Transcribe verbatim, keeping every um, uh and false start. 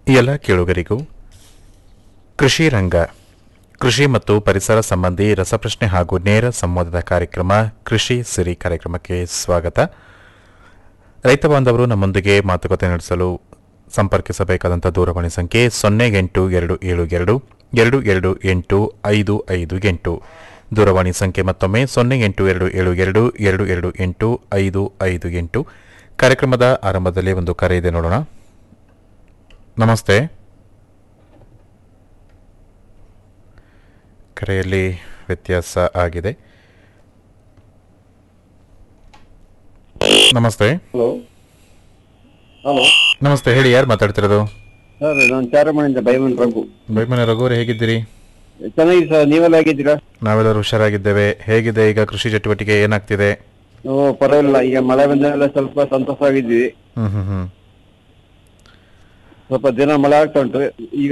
ಈ ಎಲ್ಲ ಕೇಳುಗರಿಗೂ ಕೃಷಿ ರಂಗ ಕೃಷಿ ಮತ್ತು ಪರಿಸರ ಸಂಬಂಧಿ ರಸಪ್ರಶ್ನೆ ಹಾಗೂ ನೇರ ಸಂವಾದದ ಕಾರ್ಯಕ್ರಮ ಕೃಷಿ ಸಿರಿ ಕಾರ್ಯಕ್ರಮಕ್ಕೆ ಸ್ವಾಗತ. ರೈತ ಬಾಂಧವರು ನಮ್ಮೊಂದಿಗೆ ಮಾತುಕತೆ ನಡೆಸಲು ಸಂಪರ್ಕಿಸಬೇಕಾದಂಥ ದೂರವಾಣಿ ಸಂಖ್ಯೆ ಸೊನ್ನೆ ಎಂಟು ಎರಡು ಏಳು ಎರಡು ಎರಡು ಎರಡು ಎಂಟು ಐದು ಐದು ಎಂಟು. ದೂರವಾಣಿ ಸಂಖ್ಯೆ ಮತ್ತೊಮ್ಮೆ ಸೊನ್ನೆ ಎಂಟು ಎರಡು ಏಳು ಎರಡು ಎರಡು ಎರಡು ಎಂಟು ಐದು ಐದು ಎಂಟು. ಕಾರ್ಯಕ್ರಮದ ಆರಂಭದಲ್ಲಿ ಒಂದು ಕರೆ ಇದೆ, ನೋಡೋಣ. ನಮಸ್ತೆ. ಕರೆಯಲ್ಲಿ ವ್ಯತ್ಯಾಸ ಆಗಿದೆ. ನಮಸ್ತೆ. ಹಲೋ ಹಲೋ ನಮಸ್ತೆ, ಹೇಳಿ, ಯಾರು ಮಾತಾಡ್ತಿರೋದು? ಸರ್, ನಾನು ಚಾರಮಣಿಯಿಂದ ಬೈಮನ್ ರಘು. ಬೈಮನೆ ರಘುವರೇ, ಹೇಗಿದ್ದೀರಿ? ಚೆನ್ನಾಗಿ ಸರ್, ನೀವೆಲ್ಲ ಆಗಿದ್ದೀರಾ? ನಾವೆಲ್ಲರೂ ಹುಷಾರಾಗಿದ್ದೇವೆ. ಹೇಗಿದೆ ಈಗ ಕೃಷಿ ಚಟುವಟಿಕೆ, ಏನಾಗ್ತಿದೆ? ಓ, ಪರವಾಗಿಲ್ಲ. ಈಗ ಮಳೆ ಬಂದೆಲ್ಲ ಸ್ವಲ್ಪ ಸಂತೋಷ ಆಗಿದ್ದೀವಿ. ಹ್ಮ್ ಹ್ಮ್ ಹ್ಮ್ ಸ್ವಲ್ಪ ದಿನ ಮಳೆ ಆಗ್ತಾ ಉಂಟು ಈಗ.